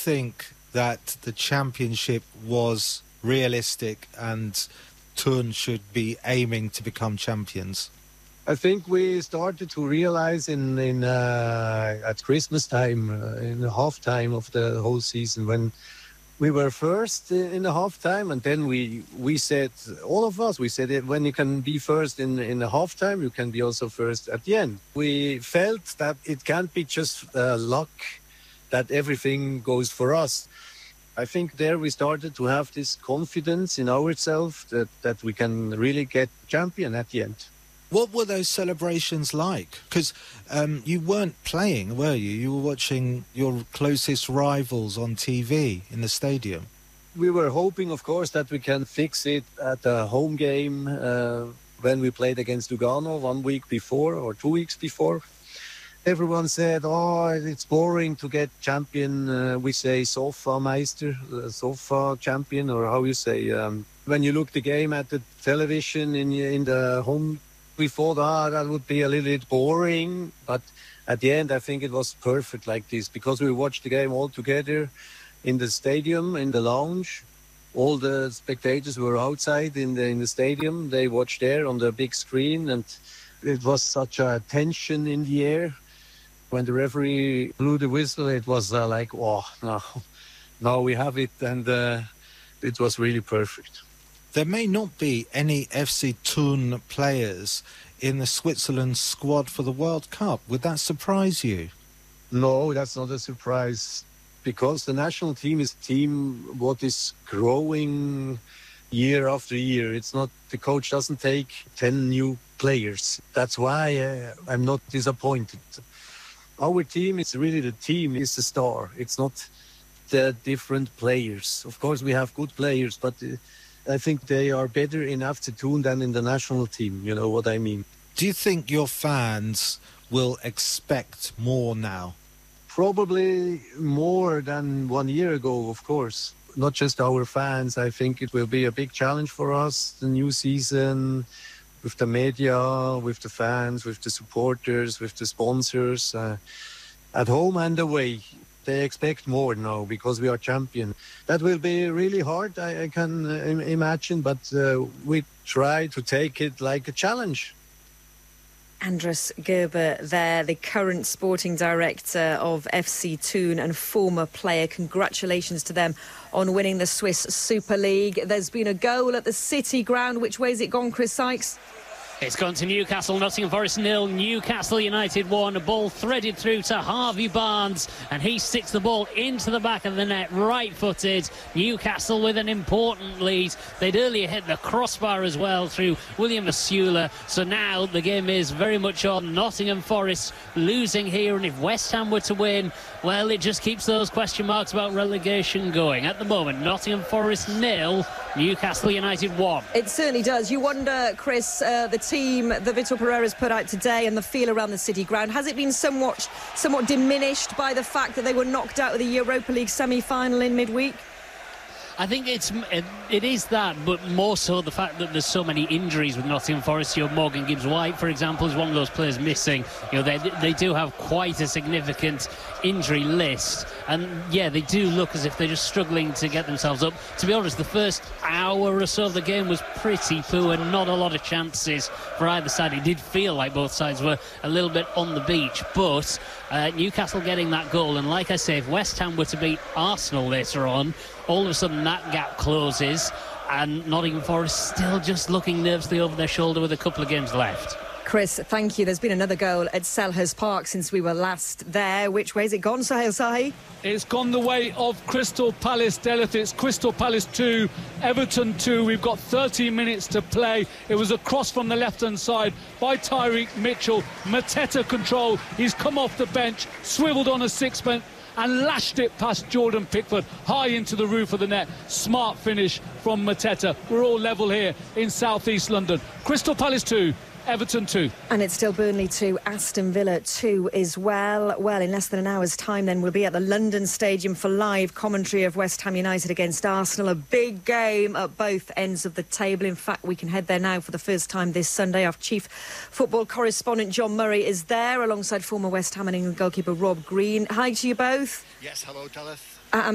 think that the championship was realistic and Thun should be aiming to become champions? I think we started to realize at Christmas time, in the half time of the whole season, when we were first in the half time, and then we said, all of us, we said when you can be first in the half time, you can be also first at the end. We felt that it can't be just luck that everything goes for us. I think there we started to have this confidence in ourselves that we can really get champion at the end. What were those celebrations like? Because you weren't playing, were you? You were watching your closest rivals on TV in the stadium. We were hoping, of course, that we can fix it at a home game when we played against Lugano 1 week before or 2 weeks before. Everyone said, oh, it's boring to get champion. We say Sofa Meister, Sofa champion, or how you say. When you look the game at the television in the home, we thought, that would be a little bit boring. But at the end, I think it was perfect like this, because we watched the game all together in the stadium, in the lounge. All the spectators were outside in the stadium. They watched there on the big screen, and it was such a tension in the air. When the referee blew the whistle, it was like, oh, now we have it, and it was really perfect. There may not be any FC Thun players in the Switzerland squad for the World Cup. Would that surprise you? No, that's not a surprise, because the national team is a team what is growing year after year. It's not, the coach doesn't take 10 new players. That's why I'm not disappointed. Our team is really the team, is the star. It's not the different players. Of course, we have good players, but I think they are better in FC Thun than in the national team. You know what I mean? Do you think your fans will expect more now? Probably more than 1 year ago, of course. Not just our fans. I think it will be a big challenge for us, the new season, with the media, with the fans, with the supporters, with the sponsors, at home and away. They expect more now because we are champion. That will be really hard, I can imagine, but we try to take it like a challenge. Andras Gerber there, the current sporting director of FC Thun and former player. Congratulations to them on winning the Swiss Super League. There's been a goal at the City Ground. Which way has it gone, Chris Sykes? It's gone to Newcastle, Nottingham Forest 0, Newcastle United 1. A ball threaded through to Harvey Barnes, and he sticks the ball into the back of the net, right-footed. Newcastle with an important lead. They'd earlier hit the crossbar as well through William Asula. So now the game is very much on. Nottingham Forest losing here, and if West Ham were to win, well, it just keeps those question marks about relegation going. At the moment, Nottingham Forest 0, Newcastle United 1. It certainly does. You wonder, Chris, the team that Vitor Pereira's put out today and the feel around the City Ground, has it been somewhat diminished by the fact that they were knocked out of the Europa League semi-final in midweek? I think it is that, but more so the fact that there's so many injuries with Nottingham Forest. Morgan Gibbs-White, for example, is one of those players missing. They do have quite a significant injury list, and yeah, they do look as if they're just struggling to get themselves up. To be honest, the first hour or so of the game was pretty poor, not a lot of chances for either side. It did feel like both sides were a little bit on the beach, but Newcastle getting that goal, and like I say, if West Ham were to beat Arsenal later on, all of a sudden that gap closes, and Nottingham Forest still just looking nervously over their shoulder with a couple of games left. Chris, thank you. There's been another goal at Selhurst Park since we were last there. Which way has it gone, Sahil Sahi? It's gone the way of Crystal Palace, Delith. It's Crystal Palace 2, Everton 2. We've got 30 minutes to play. It was a cross from the left-hand side by Tyreek Mitchell. Mateta control. He's come off the bench, swiveled on a sixpence, and lashed it past Jordan Pickford, high into the roof of the net. Smart finish from Mateta. We're all level here in South East London. Crystal Palace 2, Everton 2. And it's still Burnley 2, Aston Villa 2 as well. Well, in less than an hour's time then, we'll be at the London Stadium for live commentary of West Ham United against Arsenal. A big game at both ends of the table. In fact, we can head there now for the first time this Sunday. Our chief football correspondent, John Murray, is there alongside former West Ham and England goalkeeper Rob Green. Hi to you both. Yes, hello, Dallas.